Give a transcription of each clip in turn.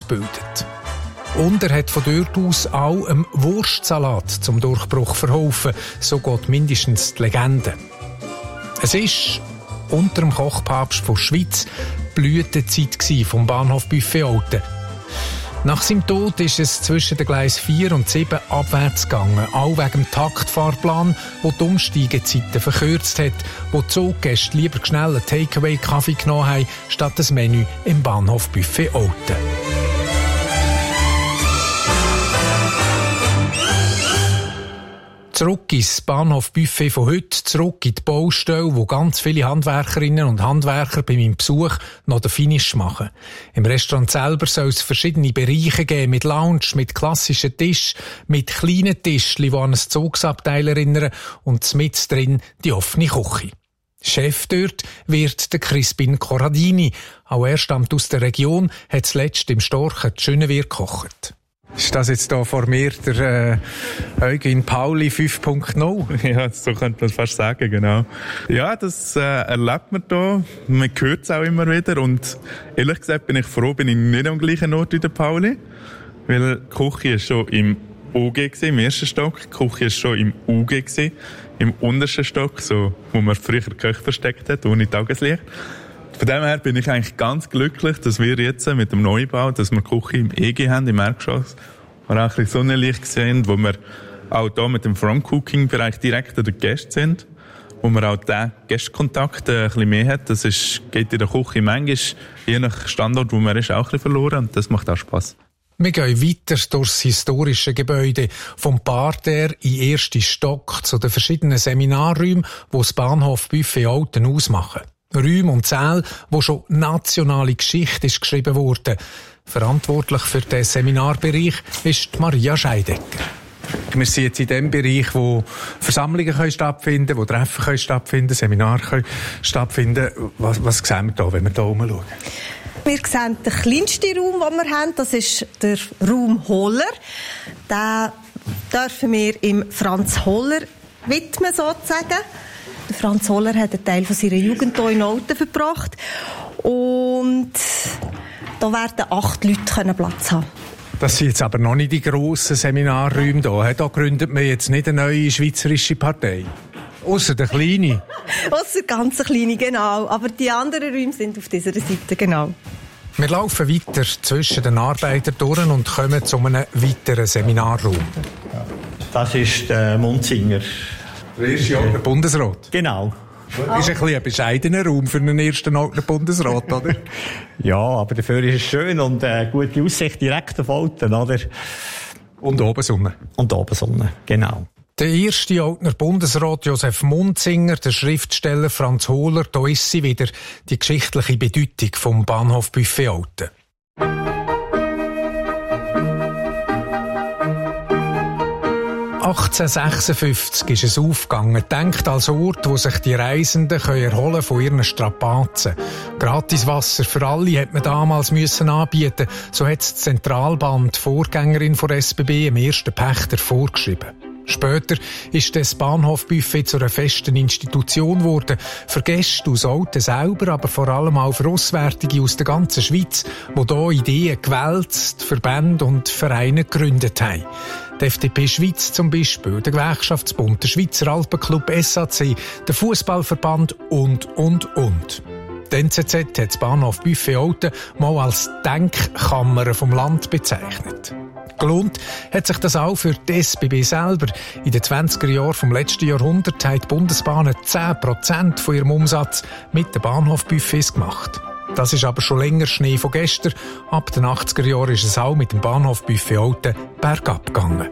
ausbildet. Und er hat von dort aus auch einem Wurstsalat zum Durchbruch verholfen, so geht mindestens die Legende. Es ist unter dem Kochpapst von Schweiz Blütezeit vom Bahnhof Buffet Olten. Nach seinem Tod ist es zwischen den Gleis 4 und 7 abwärts gegangen, auch wegen dem Taktfahrplan, der die Umsteigezeiten verkürzt hat, wo die Zuggäste lieber schnell einen Takeaway-Kaffee genommen haben, statt das Menü im Bahnhof Buffet Olten. Zurück ins Bahnhof Buffet von heute, zurück in die Baustelle, wo ganz viele Handwerkerinnen und Handwerker bei meinem Besuch noch den Finish machen. Im Restaurant selber soll es verschiedene Bereiche geben, mit Lounge, mit klassischen Tisch, mit kleinen Tischchen, die an ein Zugsabteil erinnern, und mit drin die offene Küche. Chef dort wird der Crispin Corradini. Auch er stammt aus der Region, hat zuletzt im Storchen die Schönewehr gekocht. Ist das jetzt hier vor mir der Eugen Pauli 5.0? Ja, so könnte man fast sagen, genau. Ja, das erlebt man hier. Man hört es auch immer wieder. Und ehrlich gesagt bin ich froh, bin ich nicht am gleichen Ort wie der Pauli. Weil die Küche ist schon im OG gewesen, im ersten Stock. Die Küche ist schon im UG gewesen, im untersten Stock, so, wo man früher die Köche versteckt hat, ohne Tageslicht. Von dem her bin ich eigentlich ganz glücklich, dass wir jetzt mit dem Neubau, dass wir die Küche im EG haben, im Erdgeschoss, wo wir auch ein bisschen Sonnenlicht sehen, wo wir auch hier mit dem Front-Cooking-Bereich direkt an den Gästen sind, wo man auch den Gästkontakt ein bisschen mehr hat. Das geht in der Küche manchmal, je nach Standort, wo man ist, auch ein bisschen verloren, und das macht auch Spass. Wir gehen weiter durchs historische Gebäude, vom Parterre in den ersten Stock zu den verschiedenen Seminarräumen, die das Bahnhof Buffet Olten ausmachen. Räume und Säle, wo schon nationale Geschichte ist geschrieben wurde. Verantwortlich für den Seminarbereich ist Maria Scheidecker. Wir sind jetzt in dem Bereich, wo Versammlungen stattfinden können, wo Treffen stattfinden, Seminare stattfinden. Was sehen wir da, wenn wir da rumschauen? Wir sehen den kleinsten Raum, den wir haben. Das ist der Raum Holler. Den dürfen wir im Franz Holler widmen, sozusagen. Der Franz Holler hat einen Teil von seiner Jugend hier in Olten verbracht. Und da werden 8 Leute Platz haben. Das sind jetzt aber noch nicht die grossen Seminarräume hier. Da gründet man jetzt nicht eine neue schweizerische Partei. Ausser der kleine. Ausser ganz kleine, genau. Aber die anderen Räume sind auf dieser Seite, genau. Wir laufen weiter zwischen den Arbeitern durch und kommen zu einem weiteren Seminarraum. Das ist der Munzinger. Der erste Oltener Bundesrat. Genau. Das ist ein bescheidener Raum für einen ersten Oltener Bundesrat, oder? Ja, aber dafür ist es schön und gute Aussicht direkt auf Olten, oder? Und oben Sonne. Und oben Sonne, genau. Der erste Oltener Bundesrat Josef Munzinger, der Schriftsteller Franz Hohler, da ist sie wieder, die geschichtliche Bedeutung vom Bahnhof Buffet Olten. 1856 ist es aufgegangen, denkt als Ort, wo sich die Reisenden erholen von ihren Strapazen. Gratiswasser für alle hat man damals anbieten. So hat die Zentralbahn, die Vorgängerin von SBB, im ersten Pächter vorgeschrieben. Später ist das Bahnhof Buffet zu einer festen Institution geworden. Für Gäste aus Olten selber, aber vor allem auch für Auswärtige aus der ganzen Schweiz, die hier Ideen gewälzt, Verbände und Vereine gegründet haben. Die FDP Schweiz zum Beispiel, der Gewerkschaftsbund, der Schweizer Alpenclub SAC, der Fußballverband und. Die NZZ hat das Bahnhof Buffet Olten mal als Denkkammer vom Land bezeichnet. Gelohnt hat sich das auch für die SBB selber. In den 20er Jahren vom letzten Jahrhundert haben die Bundesbahnen 10% von ihrem Umsatz mit den Bahnhofbuffets gemacht. Das ist aber schon länger Schnee von gestern. Ab den 80er Jahren ist es auch mit dem Bahnhof Buffet Olten bergab gegangen.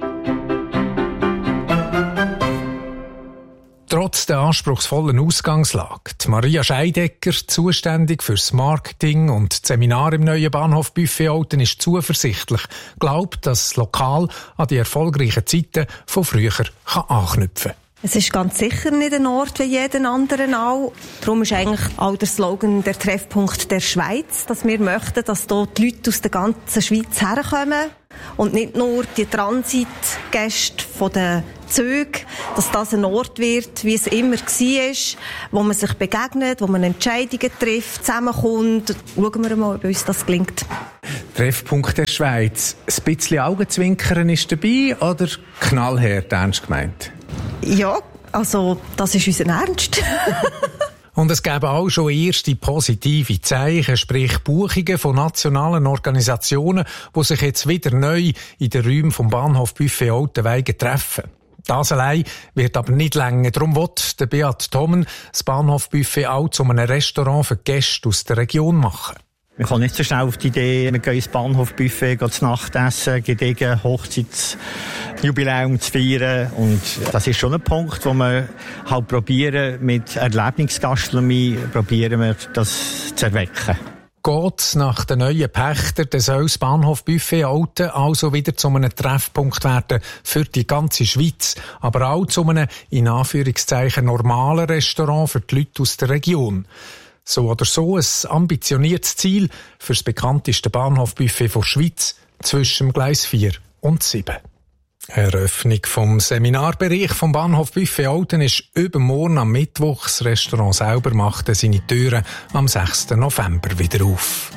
Trotz der anspruchsvollen Ausgangslage. Die Maria Scheidecker, zuständig fürs Marketing und das Seminar im neuen Bahnhof Buffet Olten, ist zuversichtlich, glaubt, dass das Lokal an die erfolgreichen Zeiten von früher anknüpfen kann. Es ist ganz sicher nicht ein Ort wie jeden anderen auch. Darum ist eigentlich auch der Slogan der Treffpunkt der Schweiz, dass wir möchten, dass hier die Leute aus der ganzen Schweiz herkommen und nicht nur die Transitgäste von den Zügen, dass das ein Ort wird, wie es immer war, wo man sich begegnet, wo man Entscheidungen trifft, zusammenkommt. Schauen wir mal, ob uns das gelingt. Treffpunkt der Schweiz. Ein bisschen Augenzwinkern ist dabei oder knallhart ernst gemeint? Ja, also das ist unser Ernst. Und es gäbe auch schon erste positive Zeichen, sprich Buchungen von nationalen Organisationen, die sich jetzt wieder neu in den Räumen vom Bahnhof Buffet Altenweigen treffen. Das allein wird aber nicht länger. Darum will der Beat Thommen das Bahnhof Buffet auch zu einem Restaurant für Gäste aus der Region machen. Wir kommen nicht so schnell auf die Idee, wir gehen ins Bahnhofbuffet, gehen zu Nacht essen, gediegen Hochzeitsjubiläum zu feiern. Und das ist schon ein Punkt, wo wir halt probieren, mit Erlebnisgastronomie probieren wir das zu erwecken. Geht nach den neuen Pächtern, dann soll das Bahnhof Buffet Alten also wieder zu einem Treffpunkt werden für die ganze Schweiz, aber auch zu einem, in Anführungszeichen, normalen Restaurant für die Leute aus der Region. So oder so ein ambitioniertes Ziel für das bekannteste Bahnhofbuffet der Schweiz zwischen Gleis 4 und 7. Eröffnung vom Seminarbereich vom Bahnhof Buffet Alten ist übermorgen am Mittwoch. Das Restaurant selber macht seine Türen am 6. November wieder auf.